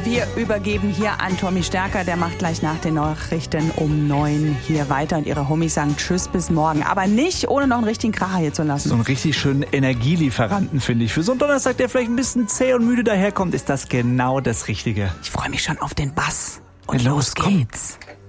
Wir übergeben hier an Tommy Stärker, der macht gleich nach den Nachrichten um 9 hier weiter und ihre Homies sagen Tschüss bis morgen. Aber nicht, ohne noch einen richtigen Kracher hier zu lassen. So einen richtig schönen Energielieferanten, finde ich. Für so einen Donnerstag, der vielleicht ein bisschen zäh und müde daherkommt, ist das genau das Richtige. Ich freue mich schon auf den Bass. Und Ja, los geht's. Komm.